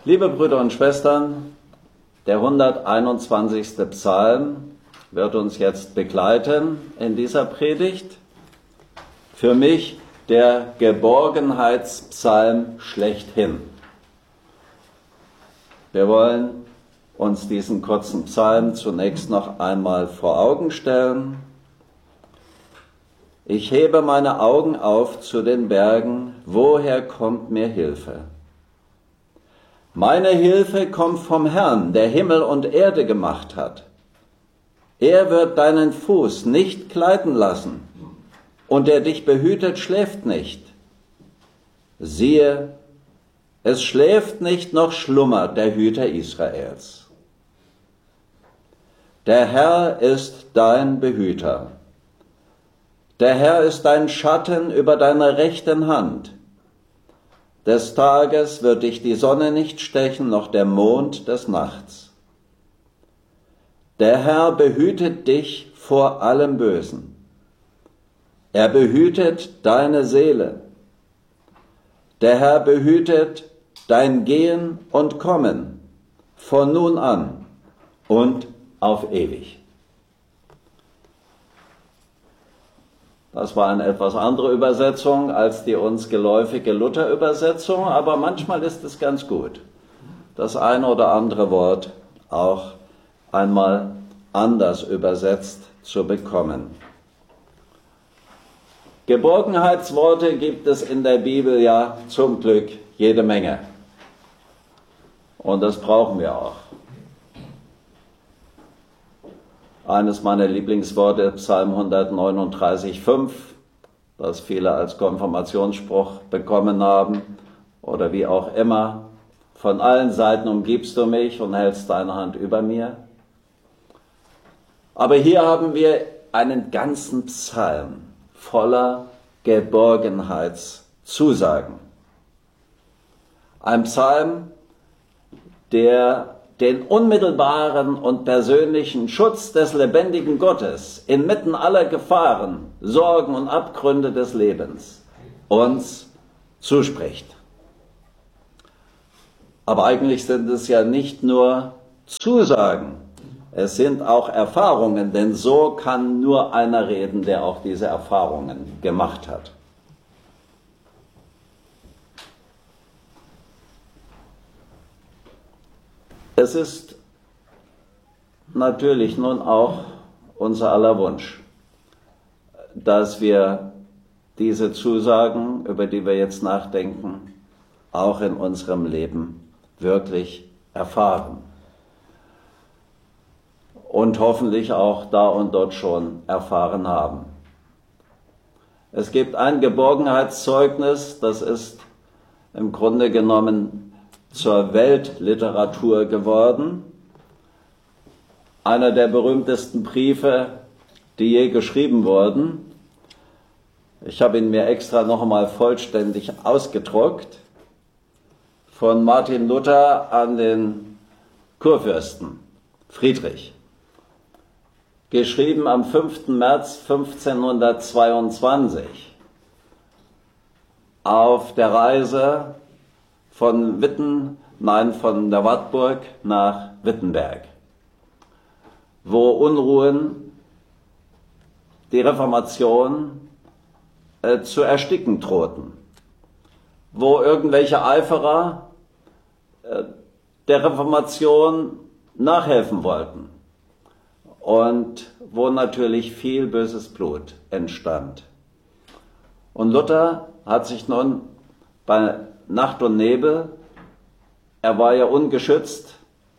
Liebe Brüder und Schwestern, der 121. Psalm wird uns jetzt begleiten in dieser Predigt. Für mich der Geborgenheitspsalm schlechthin. Wir wollen uns diesen kurzen Psalm zunächst noch einmal vor Augen stellen. Ich hebe meine Augen auf zu den Bergen, woher kommt mir Hilfe? Meine Hilfe kommt vom Herrn, der Himmel und Erde gemacht hat. Er wird deinen Fuß nicht gleiten lassen, und der dich behütet, schläft nicht. Siehe, es schläft nicht noch schlummert der Hüter Israels. Der Herr ist dein Behüter. Der Herr ist dein Schatten über deiner rechten Hand. Des Tages wird dich die Sonne nicht stechen, noch der Mond des Nachts. Der Herr behütet dich vor allem Bösen. Er behütet deine Seele. Der Herr behütet dein Gehen und Kommen von nun an und auf ewig. Das war eine etwas andere Übersetzung als die uns geläufige Luther-Übersetzung, aber manchmal ist es ganz gut, das eine oder andere Wort auch einmal anders übersetzt zu bekommen. Geborgenheitsworte gibt es in der Bibel ja zum Glück jede Menge. Und das brauchen wir auch. Eines meiner Lieblingsworte, Psalm 139,5, das viele als Konfirmationsspruch bekommen haben oder wie auch immer. Von allen Seiten umgibst du mich und hältst deine Hand über mir. Aber hier haben wir einen ganzen Psalm voller Geborgenheitszusagen. Ein Psalm, der den unmittelbaren und persönlichen Schutz des lebendigen Gottes inmitten aller Gefahren, Sorgen und Abgründe des Lebens uns zuspricht. Aber eigentlich sind es ja nicht nur Zusagen, es sind auch Erfahrungen, denn so kann nur einer reden, der auch diese Erfahrungen gemacht hat. Es ist natürlich nun auch unser aller Wunsch, dass wir diese Zusagen, über die wir jetzt nachdenken, auch in unserem Leben wirklich erfahren. Und hoffentlich auch da und dort schon erfahren haben. Es gibt ein Geborgenheitszeugnis, das ist im Grunde genommen zur Weltliteratur geworden. Einer der berühmtesten Briefe, die je geschrieben wurden. Ich habe ihn mir extra noch einmal vollständig ausgedruckt. Von Martin Luther an den Kurfürsten Friedrich. Geschrieben am 5. März 1522 auf der Reise von der Wartburg nach Wittenberg, wo Unruhen die Reformation zu ersticken drohten, wo irgendwelche Eiferer der Reformation nachhelfen wollten und wo natürlich viel böses Blut entstand. Und Luther hat sich nun bei Nacht und Nebel, er war ja ungeschützt,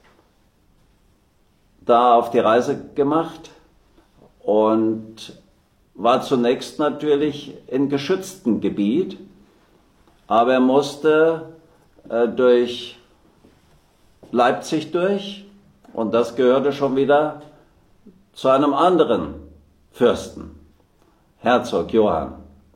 da auf die Reise gemacht und war zunächst natürlich in geschütztem Gebiet, aber er musste durch Leipzig durch und das gehörte schon wieder zu einem anderen Fürsten, Herzog Johann.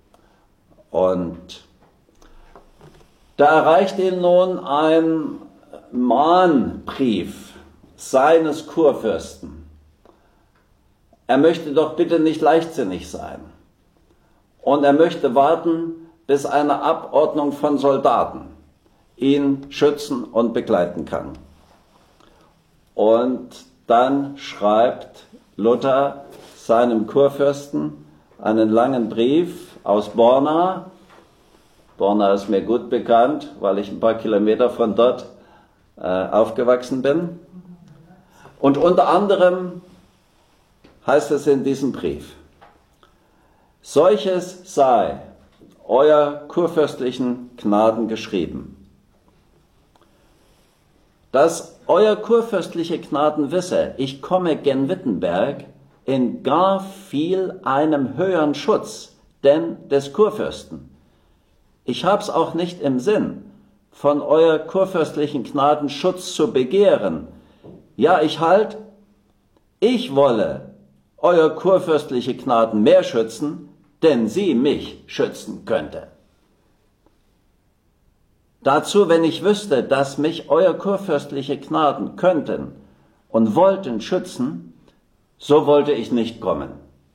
Und da erreicht ihn nun ein Mahnbrief seines Kurfürsten. Er möchte doch bitte nicht leichtsinnig sein. Und er möchte warten, bis eine Abordnung von Soldaten ihn schützen und begleiten kann. Und dann schreibt Luther seinem Kurfürsten einen langen Brief aus Borna. Borna ist mir gut bekannt, weil ich ein paar Kilometer von dort aufgewachsen bin. Und unter anderem heißt es in diesem Brief: Solches sei euer kurfürstlichen Gnaden geschrieben, dass euer kurfürstliche Gnaden wisse, ich komme gen Wittenberg in gar viel einem höheren Schutz denn des Kurfürsten. Ich hab's auch nicht im Sinn, von euer kurfürstlichen Gnaden Schutz zu begehren. Ja, ich wolle euer kurfürstliche Gnaden mehr schützen, denn sie mich schützen könnte. Dazu, wenn ich wüsste, dass mich euer kurfürstliche Gnaden könnten und wollten schützen, so wollte ich nicht kommen.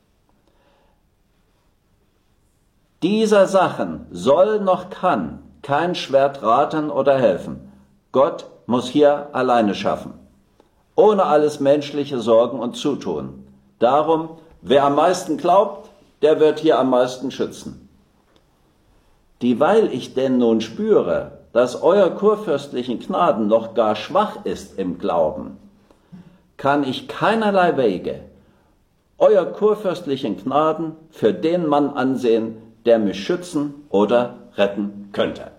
Dieser Sachen soll noch kann kein Schwert raten oder helfen. Gott muss hier alleine schaffen, ohne alles menschliche Sorgen und Zutun. Darum, wer am meisten glaubt, der wird hier am meisten schützen. Dieweil ich denn nun spüre, dass euer kurfürstlichen Gnaden noch gar schwach ist im Glauben, kann ich keinerlei Wege euer kurfürstlichen Gnaden für den Mann ansehen, der mich schützen oder retten könnte.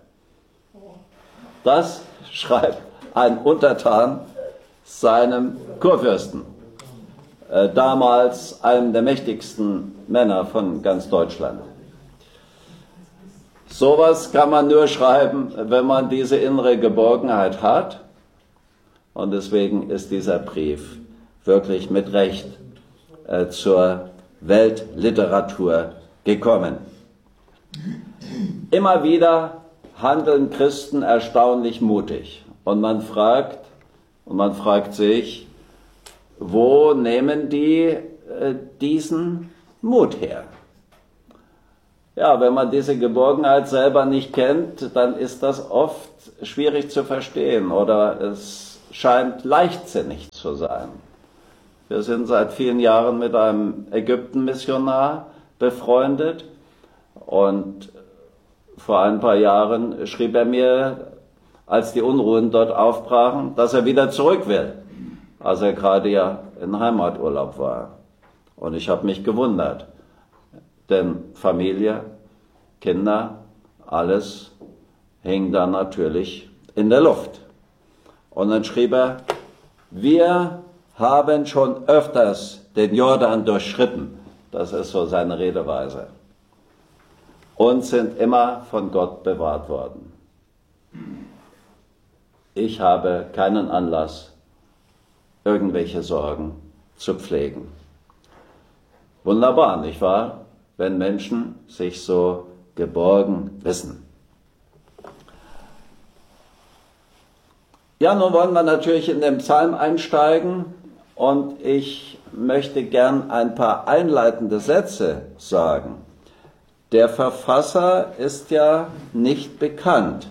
Das schreibt ein Untertan seinem Kurfürsten, damals einem der mächtigsten Männer von ganz Deutschland. Sowas kann man nur schreiben, wenn man diese innere Geborgenheit hat. Und deswegen ist dieser Brief wirklich mit Recht zur Weltliteratur gekommen. Immer wieder handeln Christen erstaunlich mutig. Und man fragt sich, wo nehmen die diesen Mut her? Ja, wenn man diese Geborgenheit selber nicht kennt, dann ist das oft schwierig zu verstehen oder es scheint leichtsinnig zu sein. Wir sind seit vielen Jahren mit einem Ägypten-Missionar befreundet und vor ein paar Jahren schrieb er mir, als die Unruhen dort aufbrachen, dass er wieder zurück will, als er gerade ja in Heimaturlaub war. Und ich habe mich gewundert, denn Familie, Kinder, alles hing da natürlich in der Luft. Und dann schrieb er, wir haben schon öfters den Jordan durchschritten, das ist so seine Redeweise, und sind immer von Gott bewahrt worden. Ich habe keinen Anlass, irgendwelche Sorgen zu pflegen. Wunderbar, nicht wahr? Wenn Menschen sich so geborgen wissen. Ja, nun wollen wir natürlich in den Psalm einsteigen und ich möchte gern ein paar einleitende Sätze sagen. Der Verfasser ist ja nicht bekannt.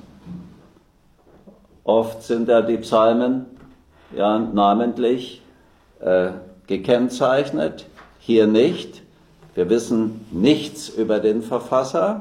Oft sind ja die Psalmen ja namentlich gekennzeichnet, hier nicht. Wir wissen nichts über den Verfasser.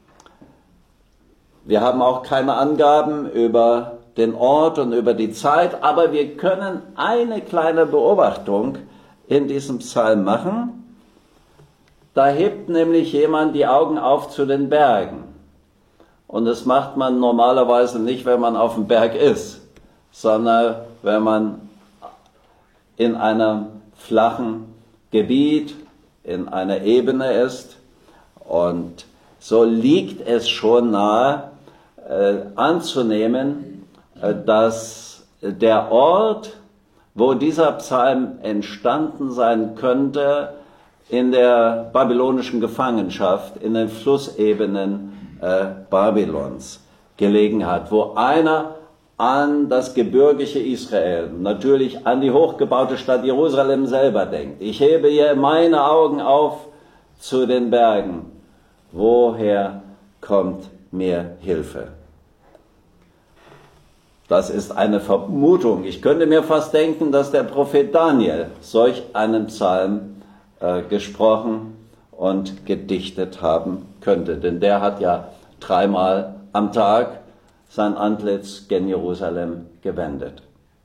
Wir haben auch keine Angaben über den Ort und über die Zeit, aber wir können eine kleine Beobachtung in diesem Psalm machen. Da hebt nämlich jemand die Augen auf zu den Bergen. Und das macht man normalerweise nicht, wenn man auf dem Berg ist, sondern wenn man in einem flachen Gebiet, in einer Ebene ist. Und so liegt es schon nahe, anzunehmen, dass der Ort, wo dieser Psalm entstanden sein könnte, in der babylonischen Gefangenschaft, in den Flussebenen Babylons gelegen hat, wo einer an das gebürgige Israel, natürlich an die hochgebaute Stadt Jerusalem selber denkt. Ich hebe hier meine Augen auf zu den Bergen. Woher kommt mir Hilfe? Das ist eine Vermutung. Ich könnte mir fast denken, dass der Prophet Daniel solch einen Psalm gesprochen und gedichtet haben könnte. Denn der hat ja 3-mal am Tag sein Antlitz gen Jerusalem gewendet.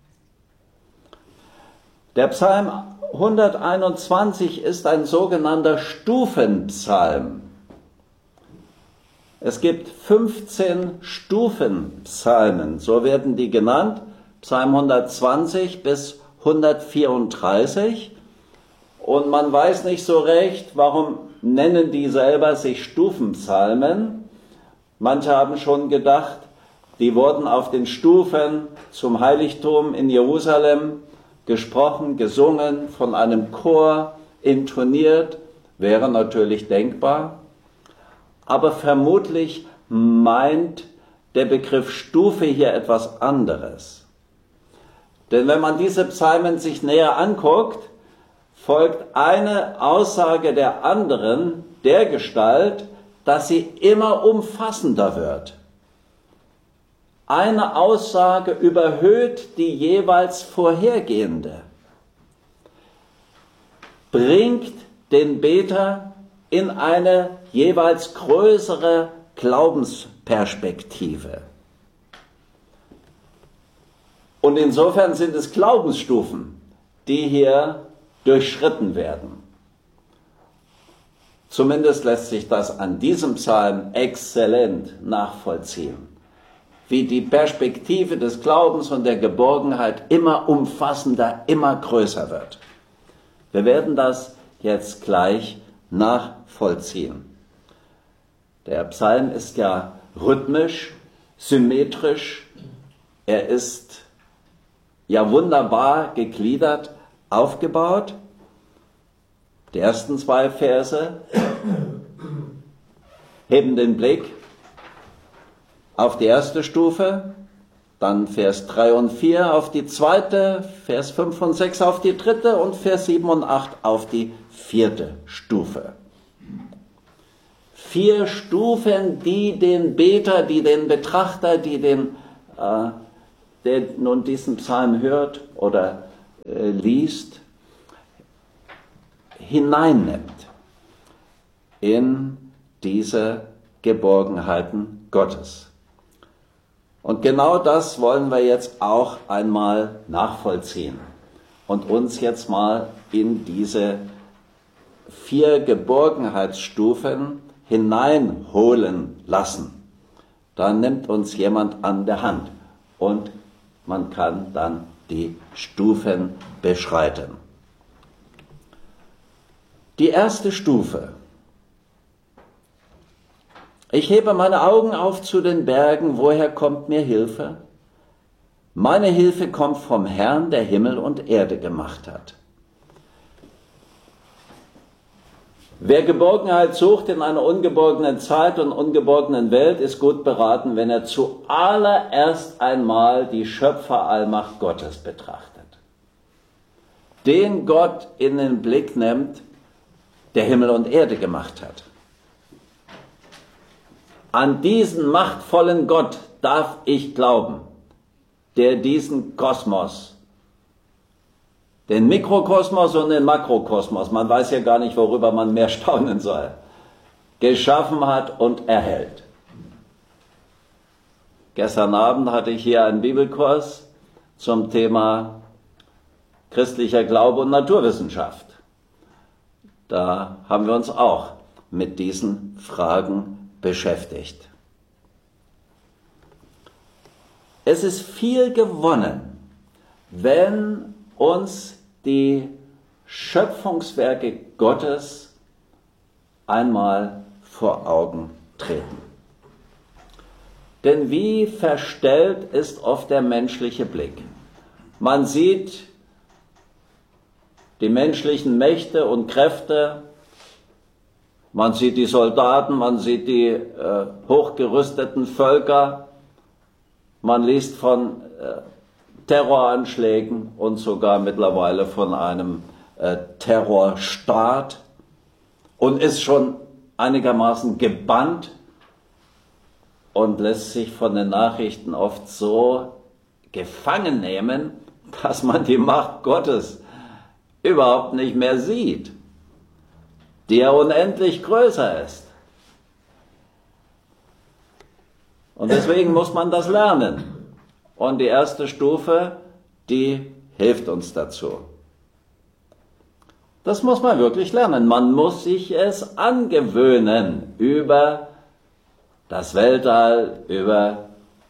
Der Psalm 121 ist ein sogenannter Stufenpsalm. Es gibt 15 Stufenpsalmen, so werden die genannt, Psalm 120 bis 134. Und man weiß nicht so recht, warum nennen die selber sich Stufenpsalmen. Manche haben schon gedacht, die wurden auf den Stufen zum Heiligtum in Jerusalem gesprochen, gesungen, von einem Chor intoniert, wäre natürlich denkbar. Aber vermutlich meint der Begriff Stufe hier etwas anderes. Denn wenn man diese Psalmen sich näher anguckt, folgt eine Aussage der anderen dergestalt, dass sie immer umfassender wird. Eine Aussage überhöht die jeweils vorhergehende, bringt den Beter in eine jeweils größere Glaubensperspektive. Und insofern sind es Glaubensstufen, die hier durchschritten werden. Zumindest lässt sich das an diesem Psalm exzellent nachvollziehen, wie die Perspektive des Glaubens und der Geborgenheit immer umfassender, immer größer wird. Wir werden das jetzt gleich nachvollziehen. Der Psalm ist ja rhythmisch, symmetrisch, er ist ja wunderbar gegliedert, aufgebaut. Die ersten 2 Verse heben den Blick auf die erste Stufe, dann Vers 3 und 4 auf die zweite, Vers 5 und 6 auf die dritte und Vers 7 und 8 auf die 4. Stufe. 4 Stufen, die den Beter, die den Betrachter, der nun diesen Psalm hört oder liest, hineinnimmt in diese Geborgenheiten Gottes. Und genau das wollen wir jetzt auch einmal nachvollziehen und uns jetzt mal in diese 4 Geborgenheitsstufen hineinholen lassen. Da nimmt uns jemand an der Hand und man kann dann die Stufen beschreiten. Die erste Stufe. Ich hebe meine Augen auf zu den Bergen, woher kommt mir Hilfe? Meine Hilfe kommt vom Herrn, der Himmel und Erde gemacht hat. Wer Geborgenheit sucht in einer ungeborgenen Zeit und ungeborgenen Welt, ist gut beraten, wenn er zuallererst einmal die Schöpferallmacht Gottes betrachtet. Den Gott in den Blick nimmt, der Himmel und Erde gemacht hat. An diesen machtvollen Gott darf ich glauben, der diesen Kosmos, den Mikrokosmos und den Makrokosmos, man weiß ja gar nicht, worüber man mehr staunen soll, geschaffen hat und erhält. Gestern Abend hatte ich hier einen Bibelkurs zum Thema christlicher Glaube und Naturwissenschaft. Da haben wir uns auch mit diesen Fragen beschäftigt. Es ist viel gewonnen, wenn uns die Schöpfungswerke Gottes einmal vor Augen treten. Denn wie verstellt ist oft der menschliche Blick. Man sieht die menschlichen Mächte und Kräfte, man sieht die Soldaten, man sieht die hochgerüsteten Völker, man liest von Terroranschlägen und sogar mittlerweile von einem Terrorstaat und ist schon einigermaßen gebannt und lässt sich von den Nachrichten oft so gefangen nehmen, dass man die Macht Gottes überhaupt nicht mehr sieht, die ja unendlich größer ist. Und deswegen muss man das lernen. Und die erste Stufe, die hilft uns dazu. Das muss man wirklich lernen. Man muss sich es angewöhnen über das Weltall, über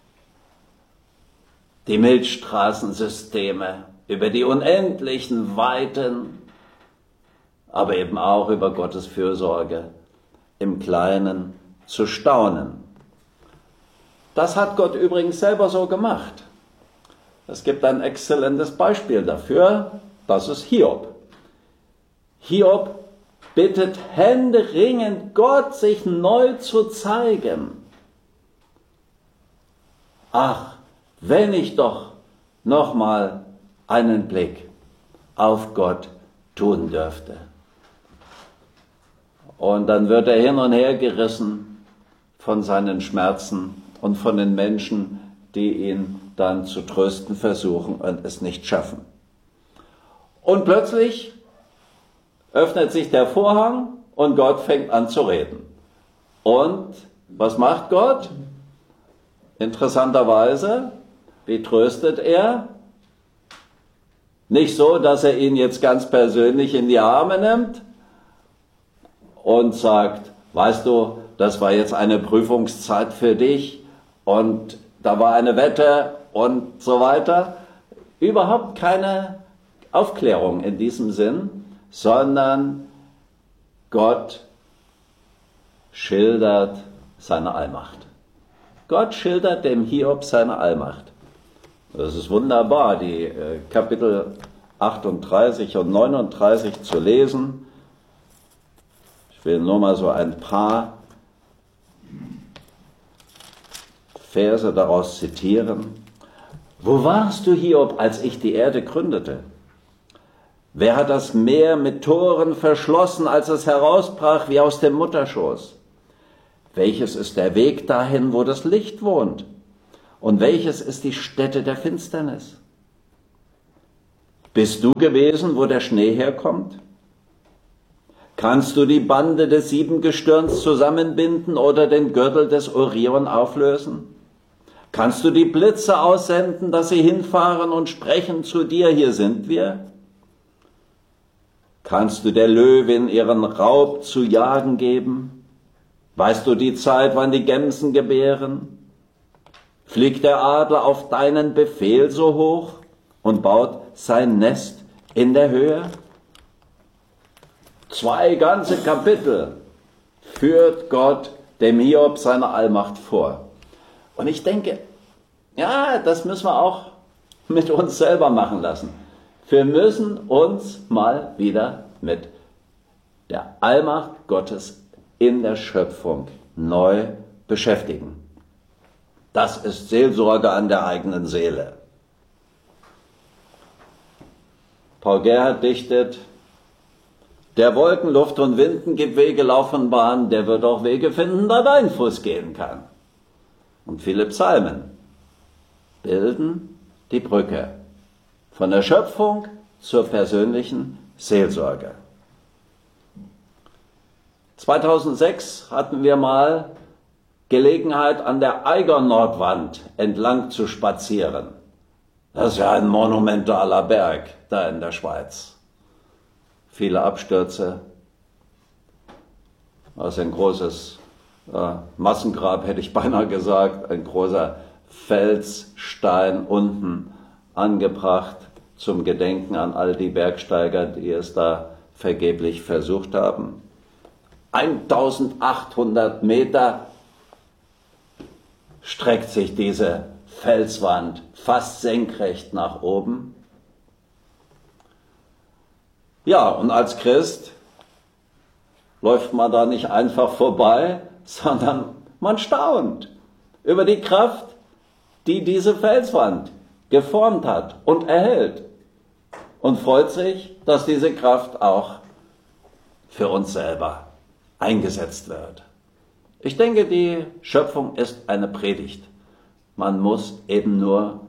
die Milchstraßensysteme, über die unendlichen Weiten, aber eben auch über Gottes Fürsorge im Kleinen zu staunen. Das hat Gott übrigens selber so gemacht. Es gibt ein exzellentes Beispiel dafür, das ist Hiob. Hiob bittet händeringend Gott, sich neu zu zeigen. Ach, wenn ich doch nochmal einen Blick auf Gott tun dürfte. Und dann wird er hin und her gerissen von seinen Schmerzen und von den Menschen, die ihn dann zu trösten versuchen und es nicht schaffen. Und plötzlich öffnet sich der Vorhang und Gott fängt an zu reden. Und was macht Gott? Interessanterweise, wie tröstet er? Nicht so, dass er ihn jetzt ganz persönlich in die Arme nimmt und sagt, weißt du, das war jetzt eine Prüfungszeit für dich und da war eine Wette und so weiter. Überhaupt keine Aufklärung in diesem Sinn, sondern Gott schildert seine Allmacht. Gott schildert dem Hiob seine Allmacht. Das ist wunderbar, die Kapitel 38 und 39 zu lesen. Ich will nur mal so ein paar Verse daraus zitieren. Wo warst du, Hiob, als ich die Erde gründete? Wer hat das Meer mit Toren verschlossen, als es herausbrach wie aus dem Mutterschoß? Welches ist der Weg dahin, wo das Licht wohnt? Und welches ist die Stätte der Finsternis? Bist du gewesen, wo der Schnee herkommt? Kannst du die Bande des Siebengestirns zusammenbinden oder den Gürtel des Orion auflösen? Kannst du die Blitze aussenden, dass sie hinfahren und sprechen zu dir, hier sind wir? Kannst du der Löwin ihren Raub zu jagen geben? Weißt du die Zeit, wann die Gämsen gebären? Fliegt der Adler auf deinen Befehl so hoch und baut sein Nest in der Höhe? 2 ganze Kapitel führt Gott dem Hiob seine Allmacht vor. Und ich denke, ja, das müssen wir auch mit uns selber machen lassen. Wir müssen uns mal wieder mit der Allmacht Gottes in der Schöpfung neu beschäftigen. Das ist Seelsorge an der eigenen Seele. Paul Gerhardt dichtet, der Wolken, Luft und Winden gibt Wege, Lauf und Bahn, der wird auch Wege finden, da dein Fuß gehen kann. Und viele Psalmen bilden die Brücke von der Schöpfung zur persönlichen Seelsorge. 2006 hatten wir mal Gelegenheit, an der Eiger-Nordwand entlang zu spazieren. Das ist ja ein monumentaler Berg da in der Schweiz. Viele Abstürze. Das ist ein großes Massengrab, hätte ich beinahe gesagt. Ein großer Felsstein unten angebracht zum Gedenken an all die Bergsteiger, die es da vergeblich versucht haben. 1800 Meter streckt sich diese Felswand fast senkrecht nach oben. Ja, und als Christ läuft man da nicht einfach vorbei, sondern man staunt über die Kraft, die diese Felswand geformt hat und erhält. Und freut sich, dass diese Kraft auch für uns selber eingesetzt wird. Ich denke, die Schöpfung ist eine Predigt. Man muss eben nur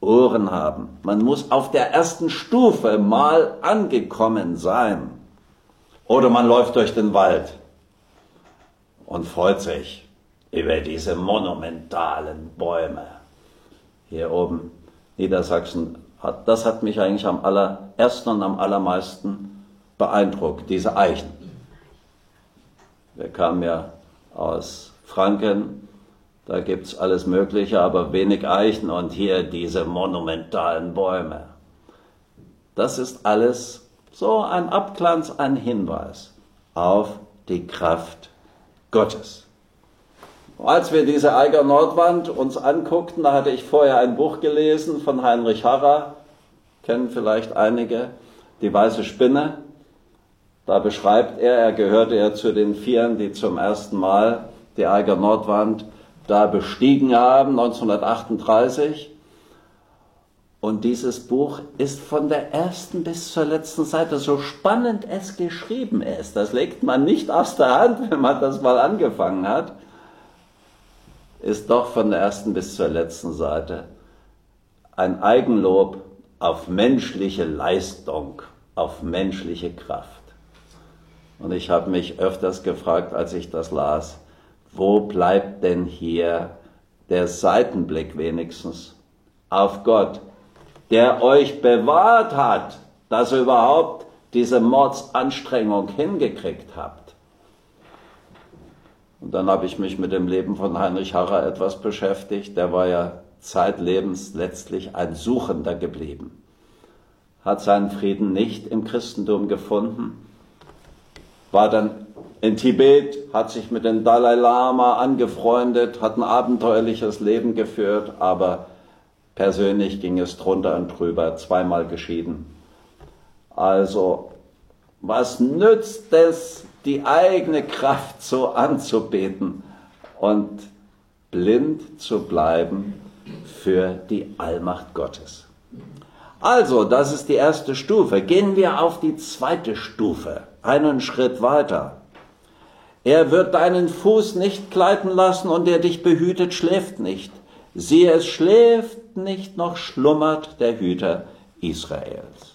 Ohren haben. Man muss auf der ersten Stufe mal angekommen sein. Oder man läuft durch den Wald und freut sich über diese monumentalen Bäume. Hier oben, Niedersachsen, das hat mich eigentlich am allerersten und am allermeisten beeindruckt, diese Eichen. Wir kamen ja aus Franken, da gibt es alles Mögliche, aber wenig Eichen und hier diese monumentalen Bäume. Das ist alles so ein Abglanz, ein Hinweis auf die Kraft Gottes. Als wir diese Eiger Nordwand uns anguckten, da hatte ich vorher ein Buch gelesen von Heinrich Harrer, kennen vielleicht einige, Die weiße Spinne. Da beschreibt er gehörte ja zu den Vieren, die zum ersten Mal die Eiger Nordwand da bestiegen haben, 1938. Und dieses Buch ist von der ersten bis zur letzten Seite, so spannend es geschrieben ist. Das legt man nicht aus der Hand, wenn man das mal angefangen hat. Ist doch von der ersten bis zur letzten Seite ein Eigenlob auf menschliche Leistung, auf menschliche Kraft. Und ich habe mich öfters gefragt, als ich das las, wo bleibt denn hier der Seitenblick wenigstens auf Gott, der euch bewahrt hat, dass ihr überhaupt diese Mordsanstrengung hingekriegt habt. Und dann habe ich mich mit dem Leben von Heinrich Harrer etwas beschäftigt. Der war ja zeitlebens letztlich ein Suchender geblieben. Hat seinen Frieden nicht im Christentum gefunden, war dann in Tibet, hat sich mit dem Dalai Lama angefreundet, hat ein abenteuerliches Leben geführt, aber persönlich ging es drunter und drüber, zweimal geschieden. Also, was nützt es, die eigene Kraft so anzubeten und blind zu bleiben für die Allmacht Gottes? Also, das ist die erste Stufe. Gehen wir auf die zweite Stufe, einen Schritt weiter. Er wird deinen Fuß nicht gleiten lassen und der dich behütet, schläft nicht. Siehe, es schläft nicht, noch schlummert der Hüter Israels.